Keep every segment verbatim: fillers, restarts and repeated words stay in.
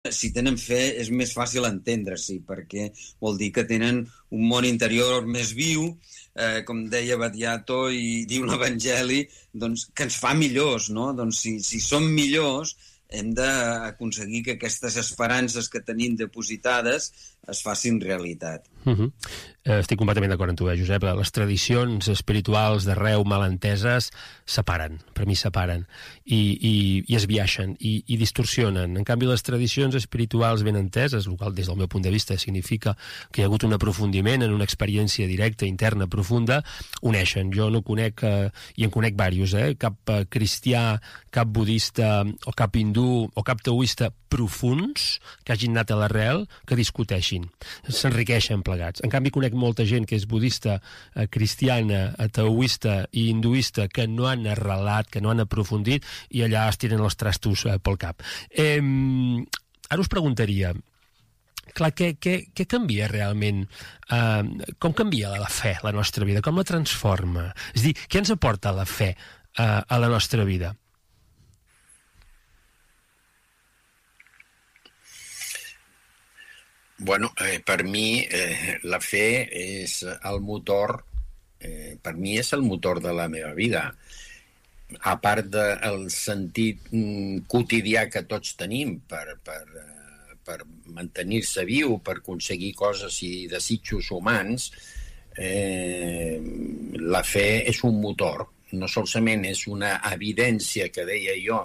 si tenen fe és més fàcil entendre-s'hi, perquè vol dir que tenen un món interior més viu, eh, com deia Battiato i diu l'Evangeli, doncs, que ens fa millors, no? Doncs si, si som millors, hem d'aconseguir que aquestes esperances que tenim depositades es facin realitat. Uh-huh. Estic completament d'acord amb tu, eh, Josep. Les tradicions espirituals d'arreu mal enteses separen, per mi separen, i, i, i es biaixen, i, i distorsionen. En canvi, les tradicions espirituals ben enteses, el qual des del meu punt de vista significa que hi ha hagut un aprofundiment en una experiència directa, interna, profunda, uneixen. Jo no conec, eh, i en conec diversos, eh, cap eh, cristià, cap budista, o cap hindú, o cap taoista profuns que hagin anat a l'arrel, que discuteixin. S'enriqueixen plegats. En canvi, conec molta gent que és budista, eh, cristiana, taoista i hinduista que no han arrelat, que no han aprofundit, i allà es tiren els trastos eh, pel cap. Eh, ara us preguntaria, clar, què, què, què canvia realment? Eh, com canvia la fe, la nostra vida? Com la transforma? És a dir, què ens aporta la fe eh, a la nostra vida? Bueno, eh, per mi eh, la fe és el motor, eh, per mi és el motor de la meva vida. A part del sentit mm, quotidià que tots tenim per, per, eh, per mantenir-se viu, per aconseguir coses i desitjos humans, eh, la fe és un motor. No solament és una evidència que deia jo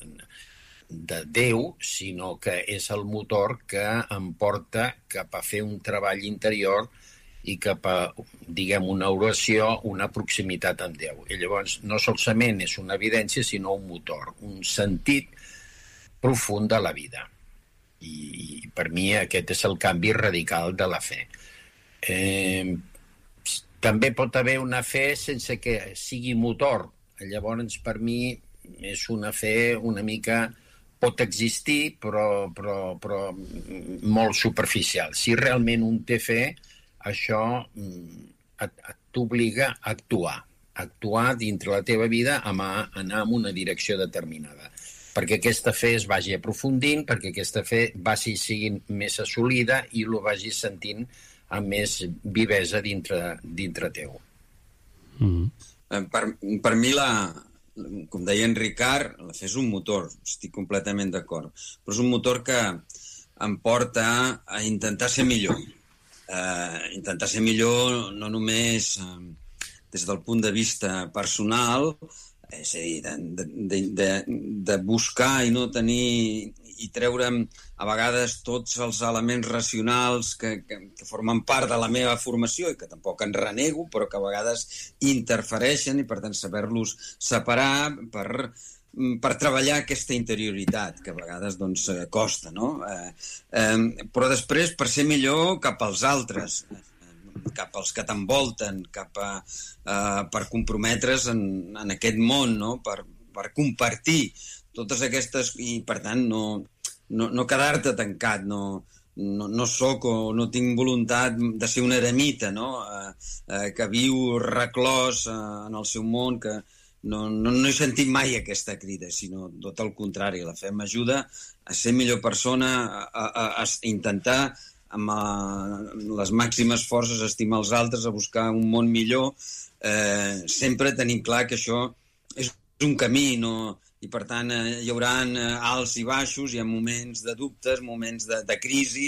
de Déu, sinó que és el motor que em porta cap a fer un treball interior i cap a, diguem, una oració, una proximitat amb Déu. I llavors no solament és una evidència, sinó un motor, un sentit profund de la vida. I, i per mi aquest és el canvi radical de la fe. Eh, també pot haver una fe sense que sigui motor. Llavors, per mi, és una fe una mica... pot existir, però, però, però molt superficial. Si realment un té fe, això et, et t'obliga a actuar, a actuar dintre la teva vida, a anar en una direcció determinada. Perquè aquesta fe es vagi aprofundint, perquè aquesta fe vagi siguin més assolida i lo vagi sentint amb més vivesa dintre, dintre teu. Mm-hmm. Per, per mi la... com deia en Ricard, la fe és un motor, estic completament d'acord, però és un motor que em porta a intentar ser millor. Eh, intentar ser millor no només eh, des del punt de vista personal, és a dir, de, de, de, de buscar i no tenir i treure'm a vegades tots els elements racionals que, que, que formen part de la meva formació i que tampoc en renego, però que a vegades interfereixen i per tant saber-los separar per, per treballar aquesta interioritat que a vegades doncs costa, no? Eh, eh, però després per ser millor cap als altres, cap als que t'envolten, cap a, eh, per comprometre's en, en aquest món, no? Per, per compartir totes aquestes, i per tant no, no, no quedar-te tancat, no, no, no soc o no tinc voluntat de ser un eremita, no? Eh, eh, que viu reclòs eh, en el seu món, que no, no, no he sentit mai aquesta crida, sinó tot el contrari. La fe m'ajuda a ser millor persona, a, a, a intentar amb a, les màximes forces estimar els altres, a buscar un món millor, eh, sempre tenim clar que això és un camí, no? I per tant eh, hi haurà eh, alts i baixos, hi ha moments de dubtes, moments de, de crisi,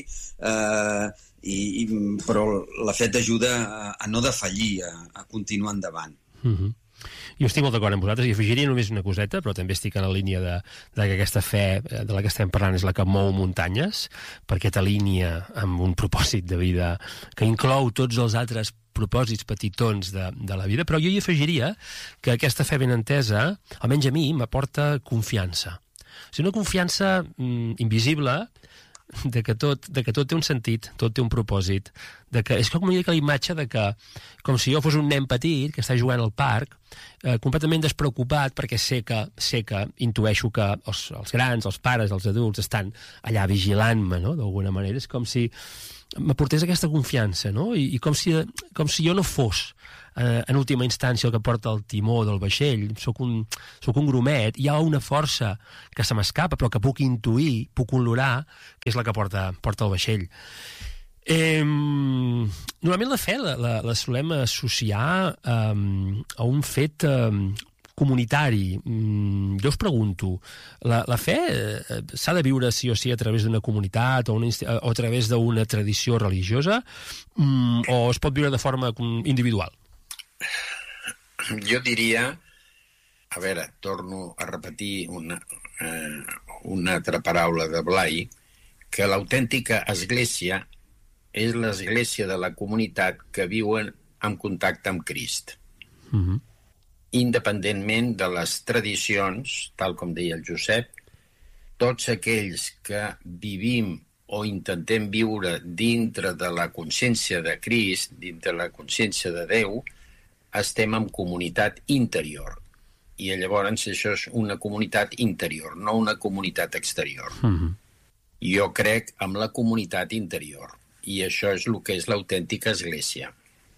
eh, i, i, però la fe t'ajuda a, a no defallir, a, a continuar endavant. Mm-hmm. Jo estic molt d'acord amb vosaltres i afegiria només una coseta, però també estic en la línia de, de que aquesta fe de la que estem parlant és la que mou muntanyes, perquè t'alinea amb un propòsit de vida que inclou tots els altres propòsits petitons de, de la vida, però jo hi afegiria que aquesta fe ben entesa, almenys a mi, m'aporta confiança. O sigui, una confiança mm, invisible de que, tot, de que tot té un sentit, tot té un propòsit, de que és com una mica la imatge de que, com si jo fos un nen petit que està jugant al parc, eh, completament despreocupat, perquè sé que, sé que intueixo que els, els grans, els pares, els adults estan allà vigilant-me, no?, d'alguna manera. És com si m'aportés aquesta confiança, no? I, i com, si, com si jo no fos eh, en última instància el que porta el timó del vaixell, soc un, soc un grumet, hi ha una força que se m'escapa, però que puc intuir, puc olorar, que és la que porta, porta el vaixell. Eh, normalment la fe la, la, la solem associar um, a un fet um, comunitari. Mm, jo us pregunto, la, la fe eh, s'ha de viure sí o sí a través d'una comunitat o, una, o a través d'una tradició religiosa mm, o es pot viure de forma individual? Jo diria, a veure, torno a repetir una, eh, una altra paraula de Blai, que l'autèntica església és l'església de la comunitat que viuen en contacte amb Crist. Mm-hmm. Independentment de les tradicions, tal com deia el Josep, tots aquells que vivim o intentem viure dintre de la consciència de Crist, dintre de la consciència de Déu, estem en comunitat interior. I llavors això és una comunitat interior, no una comunitat exterior. Mm-hmm. Jo crec en la comunitat interior. I això és el que és l'autèntica església.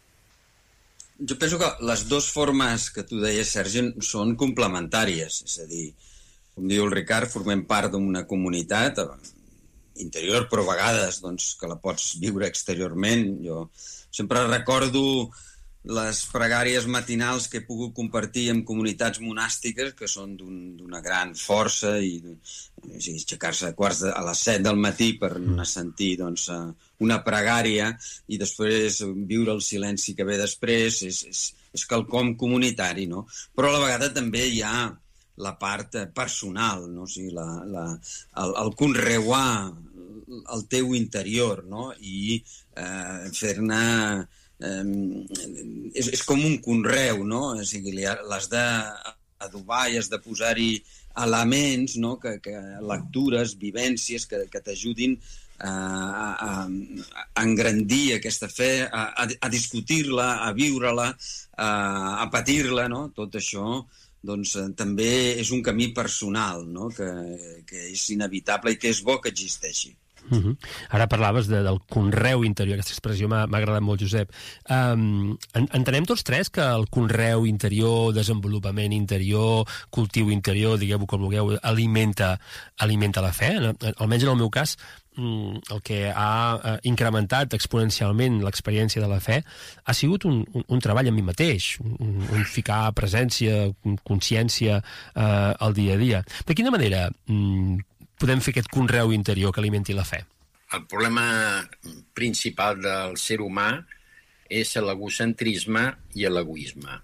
Jo penso que les dues formes que tu deies, Sergi, són complementàries. És a dir, com diu el Ricard, formem part d'una comunitat interior, però a vegades doncs, que la pots viure exteriorment. Jo sempre recordo les pregàries matinals que he pogut compartir amb comunitats monàstiques que són d'una gran força i o sigui, aixecar-se a quarts de, a les set del matí per anar a sentir doncs, una pregària i després viure el silenci que ve després és, és, és quelcom comunitari, no? Però a la vegada també hi ha la part personal, no? O sigui, la, la, el, el conreuar el teu interior, no? I eh, fer-ne Eh, és, és com un conreu, no? O sigui, l'has d'adobar i has de posar-hi elements, no? que, que lectures, vivències que, que t'ajudin a, a, a engrandir aquesta fe, a, a, a discutir-la, a viure-la, a, a patir-la, no? Tot això doncs, també és un camí personal, no? que, que és inevitable i que és bo que existeixi. Uh-huh. Ara parlaves de, del conreu interior, aquesta expressió m'ha agradat molt, Josep. Um, en, entenem tots tres que el conreu interior, desenvolupament interior, cultiu interior, digueu-ho com vulgueu, alimenta, alimenta la fe? Almenys en el meu cas, el que ha incrementat exponencialment l'experiència de la fe ha sigut un, un, un treball amb mi mateix, un, un ficar presència, consciència eh, al dia a dia. De quina manera mm, podem fer aquest conreu interior que alimenti la fe? El problema principal del ser humà és l'egocentrisme i l'egoisme.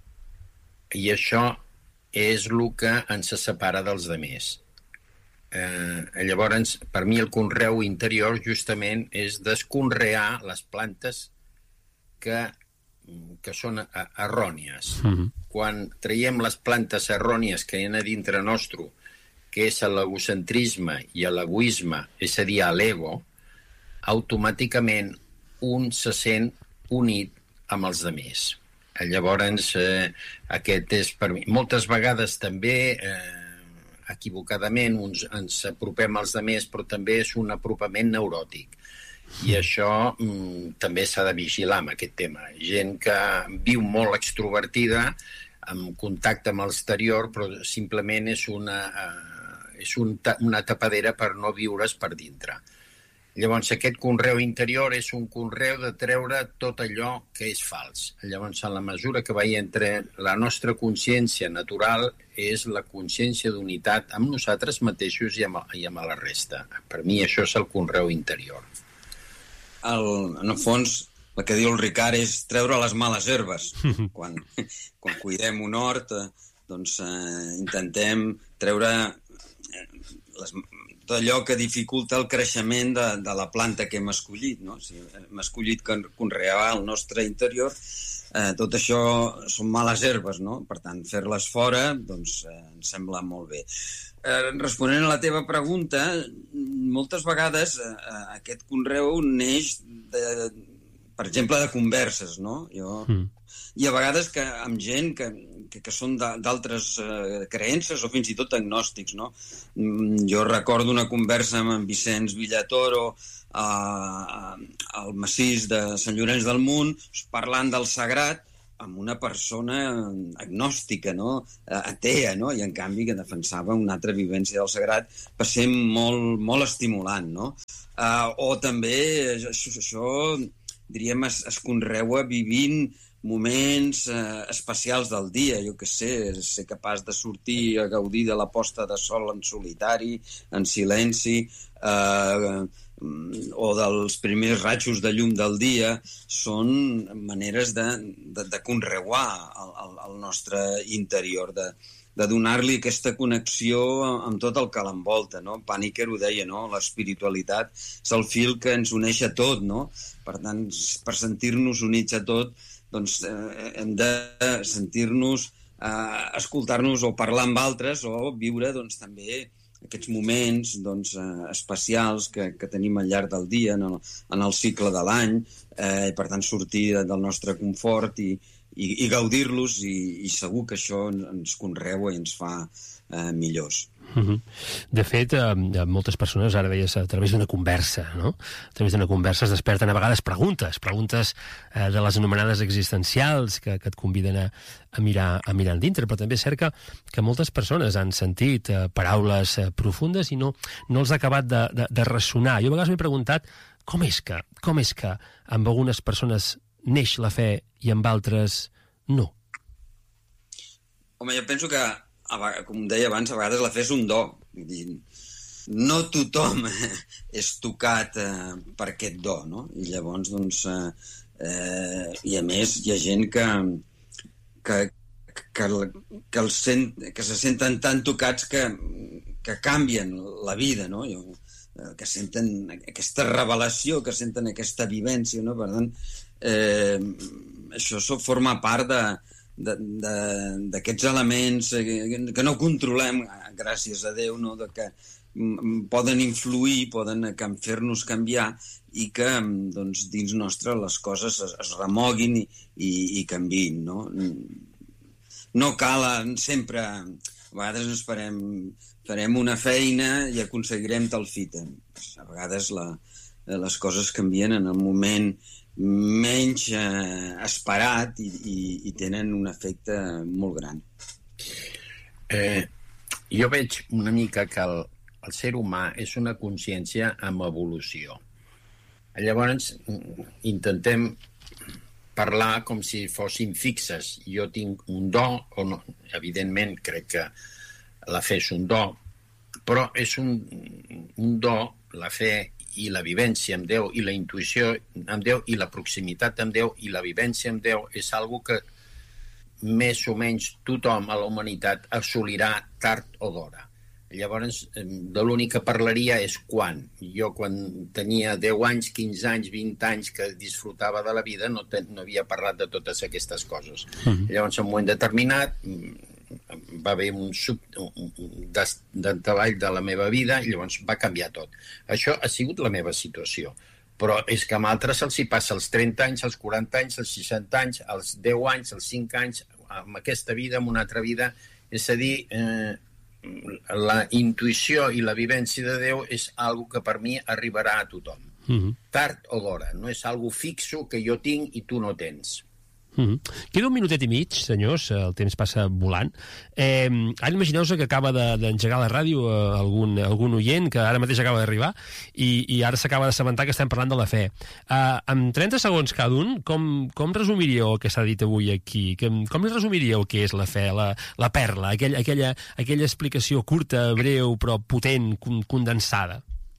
I això és el que ens separa dels altres. Eh, llavors, per mi el conreu interior justament és desconrear les plantes que, que són errònies. Mm-hmm. Quan traiem les plantes errònies que hi ha a dintre nostre, que és l'egocentrisme i l'egoisme, és a dir, l'ego, automàticament un se sent unit amb els altres. Llavors, eh, aquest és per mi. Moltes vegades també, eh, equivocadament, uns ens apropem als altres, però també és un apropament neuròtic. I això mm, també s'ha de vigilar amb aquest tema. Gent que viu molt extrovertida, en contacte amb l'exterior, però simplement és una... Eh, és un ta una tapadera per no viure's per dintre. Llavors, aquest conreu interior és un conreu de treure tot allò que és fals. Llavors, en la mesura que veiem entre la nostra consciència natural és la consciència d'unitat amb nosaltres mateixos i amb, i amb la resta. Per mi això és el conreu interior. El, en el fons, el que diu el Ricard és treure les males herbes. Quan, quan cuidem un hort, doncs eh, intentem treure les, tot allò que dificulta el creixement de, de la planta que hem escollit, no? Si hem escollit conrear el nostre interior, eh, tot això són males herbes, no? Per tant, fer-les fora, doncs, eh, em sembla molt bé. Eh, responent a la teva pregunta, moltes vegades eh, aquest conreu neix, de, per exemple, de converses, no? Jo... Mm. I a vegades que amb gent que, que, que són d'altres eh, creences o fins i tot agnòstics, no? Jo recordo una conversa amb en Vicenç Villatoro a, a, al massís de Sant Llorenç del Munt, parlant del sagrat, amb una persona agnòstica, no? Atea, no? I en canvi que defensava una altra vivència del sagrat, va ser molt, molt estimulant, no? Uh, o també això, això diríem, es, es conreua vivint moments eh, especials del dia, jo què sé, ser capaç de sortir a gaudir de la posta de sol en solitari, en silenci, eh, o dels primers ratxos de llum del dia, són maneres de, de, de conreuar el, el, el nostre interior, de, de donar-li aquesta connexió amb tot el que l'envolta, no? Paniker ho deia, no? L'espiritualitat és el fil que ens uneix a tot, no? Per tant, per sentir-nos units a tot, doncs eh, hem de sentir-nos, eh, escoltar-nos o parlar amb altres o viure doncs, també aquests moments doncs, eh, especials que, que tenim al llarg del dia, en el, en el cicle de l'any, eh, i per tant sortir del nostre confort i, i, i gaudir-los, i, i segur que això ens conreua i ens fa eh, millors. Uh-huh. De fet, eh, moltes persones, ara deies, a través d'una conversa, no? A través d'una conversa es desperten a vegades preguntes, preguntes eh, de les anomenades existencials que, que et conviden a, a, mirar, a mirar dintre, però també és cert que, que moltes persones han sentit eh, paraules eh, profundes i no, no els ha acabat de, de, de ressonar. Jo a vegades m'he preguntat com és que, com és que amb algunes persones neix la fe i amb altres no? Home, jo penso que com deia abans, a vegades la fe és un do. No tothom és tocat eh, per aquest do, no? I llavors, doncs, eh, i a més hi ha gent que, que, que, que, el sent, que se senten tan tocats que, que canvien la vida, no? Que senten aquesta revelació, que senten aquesta vivència, no? Per tant, eh, això forma part de d'aquests elements que no controlem, gràcies a Déu, no? De que poden influir, poden fer-nos canviar i que doncs, dins nostre les coses es, es remoguin i, i, i canviïn. No? No cal sempre, a vegades ens farem, farem una feina i aconseguirem tal fita. A vegades la, les coses canvien en el moment menys eh, esperat i, i, i tenen un efecte molt gran. Eh, jo veig una mica que el, el ser humà és una consciència amb evolució. Llavors intentem parlar com si fossin fixes. Jo tinc un do, o no, evidentment crec que la fe és un do, però és un, un do, la fe i la vivència amb Déu i la intuïció amb Déu i la proximitat amb Déu i la vivència amb Déu és algo que més o menys tothom a la humanitat assolirà tard o d'hora. Llavors, de l'únic que parlaria és quan. Jo, quan tenia deu anys, quinze anys, vint anys que disfrutava de la vida, no, ten, no havia parlat de totes aquestes coses. Mm-hmm. Llavors, en un moment determinat, va haver un sub un, un de, de treball de la meva vida i llavors va canviar tot. Això ha sigut la meva situació. Però és que amb altres els hi passa als trenta anys, als quaranta anys, als seixanta anys, als deu anys, als cinc anys, amb aquesta vida, amb una altra vida. És a dir, eh, la intuïció i la vivència de Déu és algo que per mi arribarà a tothom. Mm-hmm. Tard o d'hora. No és algo fixo que jo tinc i tu no tens. Mm-hmm. Queda un minutet i mig, senyors, el temps passa volant. Eh, ara imagineu-vos que acaba d'engegar de, la ràdio eh, algun, algun oient que ara mateix acaba d'arribar i, i ara s'acaba d'assabentar que estem parlant de la fe. Eh, en trenta segons cada un, com, com resumiríeu el que s'ha dit avui aquí? Com, com li resumiríeu què és la fe, la, la perla, aquell, aquella, aquella explicació curta, breu, però potent, condensada?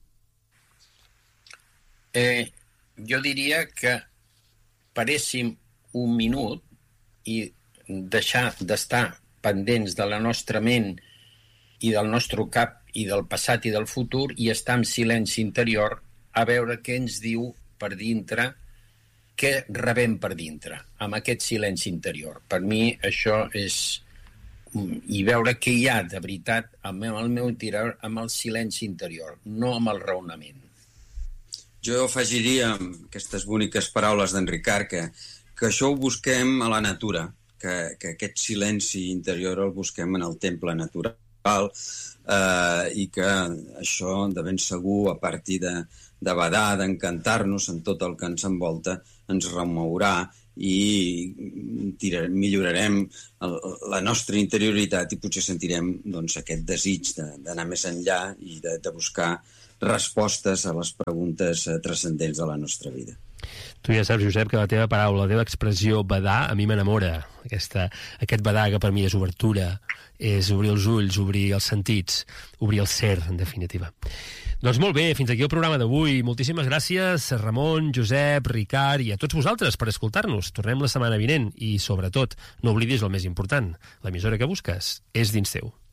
Eh, jo diria que paréssim un minut i deixar d'estar pendents de la nostra ment i del nostre cap i del passat i del futur i estar en silenci interior a veure què ens diu per dintre, què rebem per dintre, amb aquest silenci interior. Per mi això és... i veure què hi ha de veritat amb el meu interior, amb el silenci interior, no amb el raonament. Jo afegiria aquestes boniques paraules d'en Ricard que que això ho busquem a la natura, que, que aquest silenci interior el busquem en el temple natural eh, i que això de ben segur a partir de, de badar, d'encantar-nos en tot el que ens envolta, ens remourà i tirar, millorarem el, la nostra interioritat i potser sentirem doncs, aquest desig d'anar més enllà i de, de buscar respostes a les preguntes transcendents de la nostra vida. Tu ja saps, Josep, que la teva paraula, la teva expressió badar, a mi m'enamora. Aquesta, aquest badar que per mi és obertura, és obrir els ulls, obrir els sentits, obrir el ser, en definitiva. Doncs molt bé, fins aquí el programa d'avui. Moltíssimes gràcies, Ramon, Josep, Ricard i a tots vosaltres per escoltar-nos. Tornem la setmana vinent i, sobretot, no oblidis el més important. L'emissora que busques és dins teu.